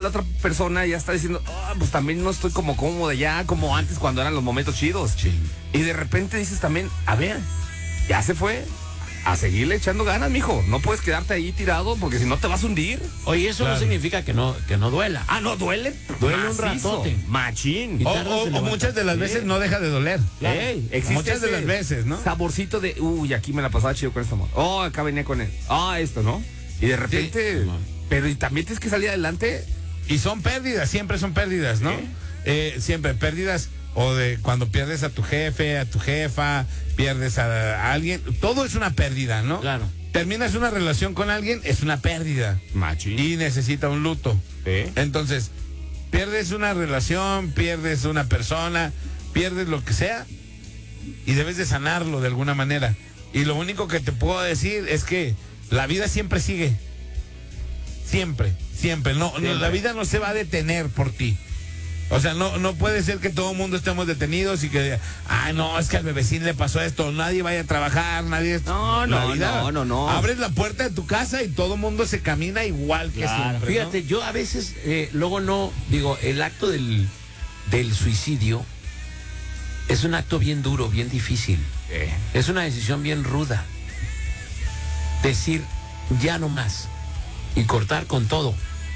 la otra persona ya está diciendo, pues también no estoy como cómoda ya, como antes cuando eran los momentos chidos. Sí. Y de repente dices también, a ver, ya se fue. A seguirle echando ganas, mijo. No puedes quedarte ahí tirado porque si no te vas a hundir. Oye, eso no significa que no duela. Ah, no, duele. Duele un macizo, ratote. Machín. O muchas de las veces no deja de doler. Existe Muchas de ese las veces, ¿no? saborcito de, aquí me la pasaba chido con este amor. Acá venía con él. Esto, ¿no? Y de repente, pero y también tienes que salir adelante. Y son pérdidas, siempre son pérdidas, ¿no? Siempre pérdidas, o de cuando pierdes a tu jefe, a tu jefa, pierdes a alguien, todo es una pérdida, ¿no? Claro. Terminas una relación con alguien, es una pérdida. Machín. Y necesita un luto. Entonces, pierdes una relación, pierdes una persona, pierdes lo que sea, y debes de sanarlo de alguna manera. Y lo único que te puedo decir es que la vida siempre sigue. Siempre. No, la vida no se va a detener por ti. O sea, no puede ser que todo el mundo estemos detenidos y que, no, es que al bebecín le pasó esto, nadie vaya a trabajar, nadie... No. Abres la puerta de tu casa y todo el mundo se camina igual que siempre, Fíjate, yo a veces, luego no, digo, el acto del suicidio es un acto bien duro, bien difícil. Es una decisión bien ruda. Decir, ya no más. Y cortar con todo.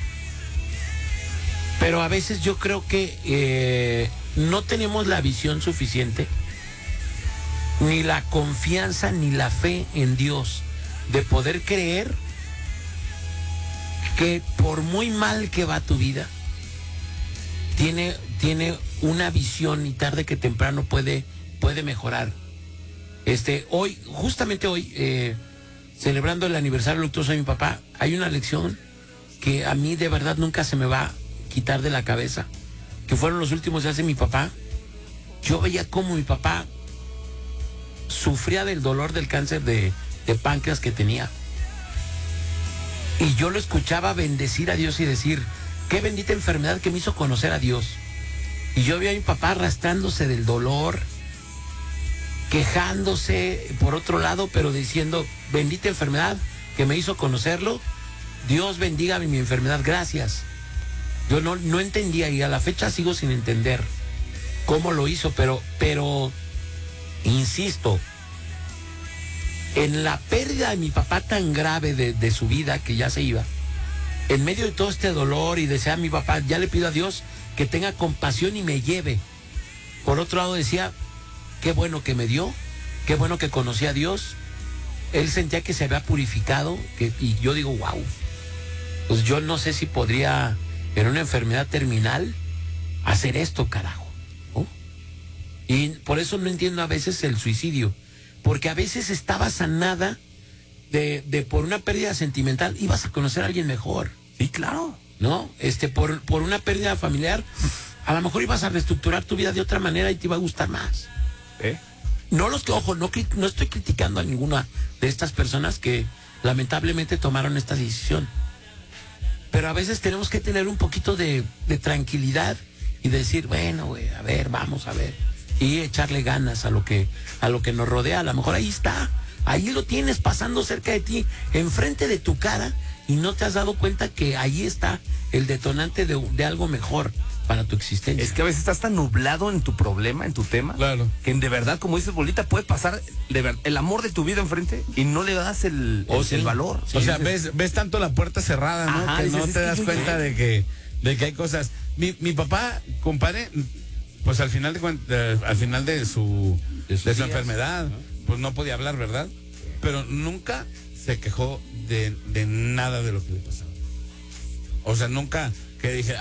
Pero a veces yo creo que no tenemos la visión suficiente, ni la confianza, ni la fe en Dios, de poder creer que por muy mal que va tu vida, tiene una visión y tarde que temprano puede mejorar. Justamente hoy, celebrando el aniversario luctuoso de mi papá, hay una lección que a mí de verdad nunca se me va a quitar de la cabeza, que fueron los últimos días de mi papá. Yo veía cómo mi papá sufría del dolor del cáncer de páncreas que tenía, y yo lo escuchaba bendecir a Dios y decir, qué bendita enfermedad que me hizo conocer a Dios. Y yo veía a mi papá arrastrándose del dolor, quejándose por otro lado, pero diciendo, bendita enfermedad que me hizo conocerlo, Dios bendiga mi enfermedad, gracias. Yo no entendía, y a la fecha sigo sin entender cómo lo hizo, pero insisto, en la pérdida de mi papá tan grave de su vida, que ya se iba, en medio de todo este dolor, y decía a mi papá, ya le pido a Dios que tenga compasión y me lleve. Por otro lado decía, qué bueno que me dio, qué bueno que conocí a Dios. Él sentía que se había purificado, y yo digo, wow, pues yo no sé si podría, en una enfermedad terminal, hacer esto, carajo, ¿no? Y por eso no entiendo a veces el suicidio, porque a veces estabas a nada de por una pérdida sentimental, ibas a conocer a alguien mejor. Sí, claro. ¿No? Por una pérdida familiar, a lo mejor ibas a reestructurar tu vida de otra manera y te iba a gustar más. No estoy criticando a ninguna de estas personas que lamentablemente tomaron esta decisión. Pero a veces tenemos que tener un poquito de tranquilidad y decir, bueno, güey, a ver, vamos a ver. Y echarle ganas a lo que nos rodea. A lo mejor ahí está, ahí lo tienes pasando cerca de ti, enfrente de tu cara, y no te has dado cuenta que ahí está el detonante de algo mejor para tu existencia. Es que a veces estás tan nublado en tu problema, en tu tema, claro, que de verdad, como dices, Bolita, puede pasar el amor de tu vida enfrente y no le das el valor. Sí, o sea, ves tanto la puerta cerrada, ¿no? Ajá, que no te das cuenta de que hay cosas. Mi papá, compadre, pues al final de su enfermedad, pues no podía hablar, ¿verdad? Pero nunca se quejó de nada de lo que le pasaba. O sea, nunca que dije,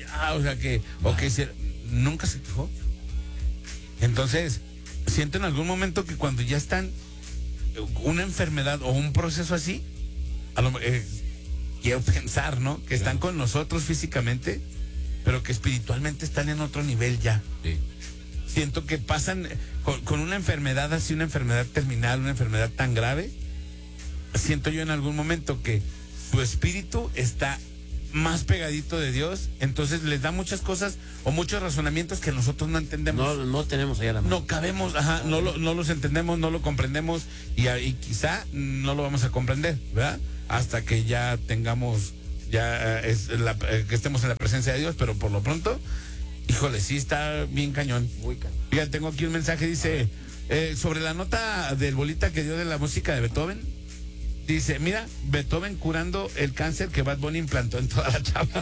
nunca se quejó. Entonces, siento en algún momento que cuando ya están una enfermedad o un proceso así, quiero pensar, ¿no? Que están con nosotros físicamente, pero que espiritualmente están en otro nivel ya. Sí. Siento que pasan con una enfermedad así, una enfermedad terminal, una enfermedad tan grave. Siento yo en algún momento que su espíritu está más pegadito de Dios, entonces les da muchas cosas o muchos razonamientos que nosotros no entendemos. No tenemos allá la mano. No cabemos, no los entendemos, no lo comprendemos, y quizá no lo vamos a comprender, ¿verdad? Hasta que ya tengamos ya que estemos en la presencia de Dios, pero por lo pronto, híjole, sí está bien cañón. Muy cañón. Fíjate, tengo aquí un mensaje, dice, sobre la nota del bolita que dio de la música de Beethoven, dice, mira, Beethoven curando el cáncer que Bad Bunny implantó en toda la chava.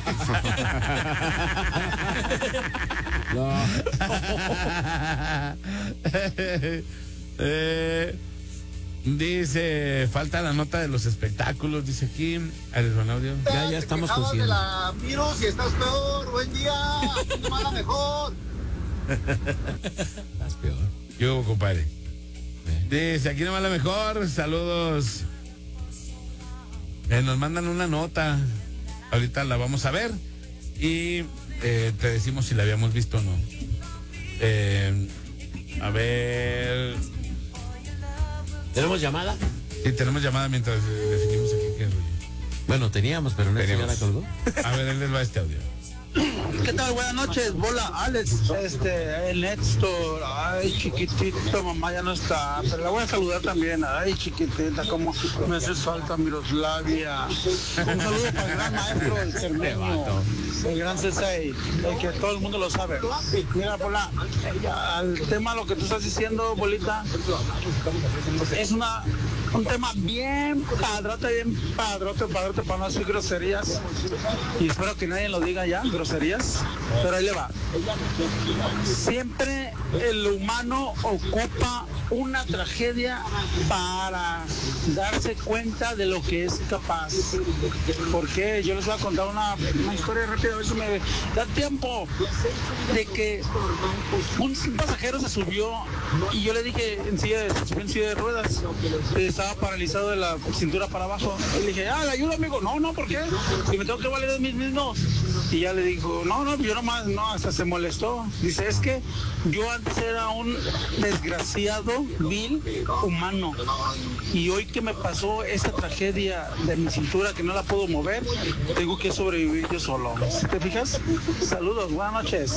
Dice, falta la nota de los espectáculos, dice aquí. Buen audio. Ya estamos conscientes. de la virus y estás peor. Buen día. Mala mejor. Estás peor. Yo, compadre. Dice, aquí nomás la mejor. Saludos. Nos mandan una nota. Ahorita la vamos a ver. Y te decimos si la habíamos visto o no. A ver. ¿Tenemos llamada? Sí, tenemos llamada mientras definimos aquí qué rollo. Bueno, teníamos, pero no ya la colgó. A ver, él les va este audio. ¿Qué tal? Buenas noches, bola, Alex, el Néstor, ay chiquitito, mamá ya no está, pero la voy a saludar también, ay chiquitita, como me hace falta Miroslavia. Un saludo para el gran maestro, el cermeño, el gran Cesay, el que todo el mundo lo sabe. Mira, bola, al tema lo que tú estás diciendo, bolita, es un tema bien padrote, para no decir groserías, y espero que nadie lo diga ya, groserías, pero ahí le va. Siempre el humano ocupa una tragedia para darse cuenta de lo que es capaz. Porque yo les voy a contar una historia rápida, a ver si me da tiempo, de que un pasajero se subió y yo le dije en silla de ruedas, estaba paralizado de la cintura para abajo, y le dije, ¿le ayudo, amigo? No, ¿por qué? Si me tengo que valer de mí mismo. Y ya le dijo, no, yo nomás, no, hasta se molestó. Dice, es que yo antes era un desgraciado, vil, humano. Y hoy que me pasó esta tragedia de mi cintura que no la puedo mover, tengo que sobrevivir yo solo. ¿Te fijas? Saludos, buenas noches.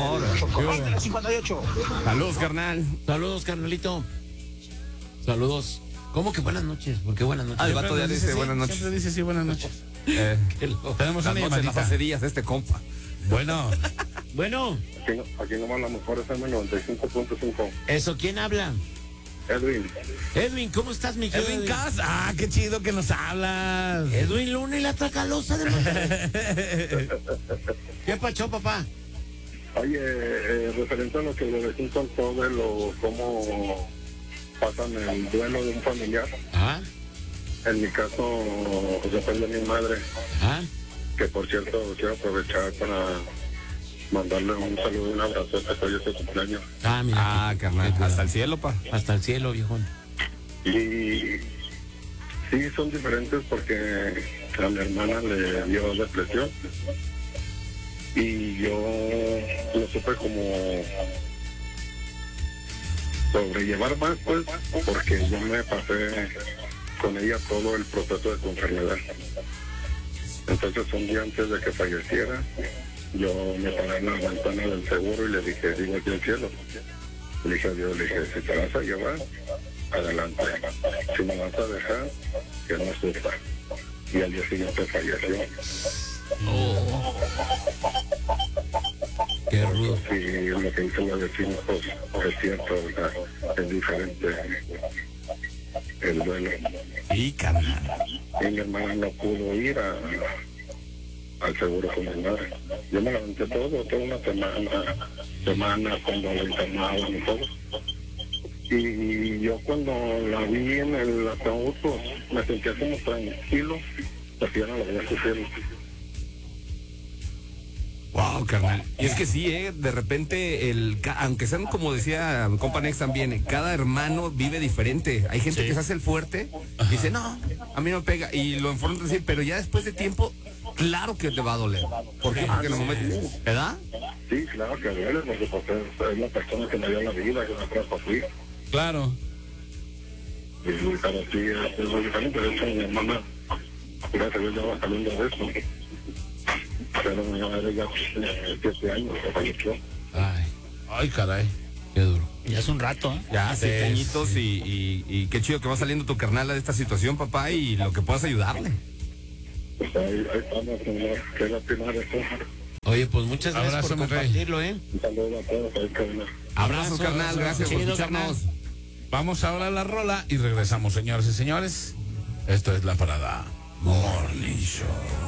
58. Saludos, carnal. Saludos, carnalito. Saludos. ¿Cómo que buenas noches? ¿Por qué buenas noches? El vato ya dice buenas noches. Siempre dice sí, buenas noches. Tenemos una llamadita. Las acerías de este compa. Bueno. Aquí nomás la mejor es el 95.5. ¿Eso quién habla? Edwin, ¿cómo estás, mi querido Edwin Cas, qué chido que nos hablas. Edwin Luna y la Tracalosa de Monterrey. ¿Qué pacho, papá? Oye, referente a lo que le decís con todo de cómo pasan el duelo de un familiar. En mi caso, depende de mi madre. Que por cierto, quiero aprovechar para mandarle un saludo y un abrazo que hoy es su cumpleaños. Mira. Carnal, hasta el cielo, pa. Hasta el cielo, viejón. Y sí, son diferentes porque a mi hermana le dio depresión. Y yo lo supe como sobrellevar más, pues, porque yo me pasé con ella todo el proceso de su enfermedad. Entonces, un día antes de que falleciera, yo me paré en la ventana del seguro y le dije, digo aquí al cielo. Le dije a Dios, le dije, si te vas a llevar, adelante. Si me vas a dejar, que no sufra. Y al día siguiente falleció. Qué rudo. Y lo que hizo la vecina, pues, es cierto, ¿verdad? Es diferente el duelo. Y carnal. Y mi hermana no pudo ir al seguro con mi madre. Yo me levanté toda una semana cuando la internaban y todo. Y yo cuando la vi en el ataúd, pues, me sentía como tranquilo, porque ya no la voy a sufrir. Wow, carnal. Y es que sí, de repente, aunque sean, como decía mi compa Nex también, cada hermano vive diferente. Hay gente que se hace el fuerte y dice, no, a mí no me pega. Y lo enfrenta así, pero ya después de tiempo, claro que te va a doler. ¿Por qué? Porque en el momento, ¿verdad? Sí, claro que duele, porque pues, es la persona que me dio la vida, que me trajo así. Claro. Y pero sí, es muy diferente. De hecho, mi hermana, gracias a Dios, ya va saliendo de eso. Pero mi madre ya tiene 7 años que falleció. Ay, caray. Qué duro. Ya es un rato, ¿eh? Ya, 7 añitos y qué chido que va saliendo tu carnal de esta situación, papá, y lo que puedas ayudarle. Pues ahí estamos, señor. Qué lástima eso. Oye, pues muchas gracias Abrazo, por mi rey. compartirlo, ¿eh? Un saludo a todos ahí, cabina. Abrazos, carnal, gracias por Chido, escucharnos. Vamos ahora a la rola y regresamos, señoras y señores. Esto es La Parada Morning Show.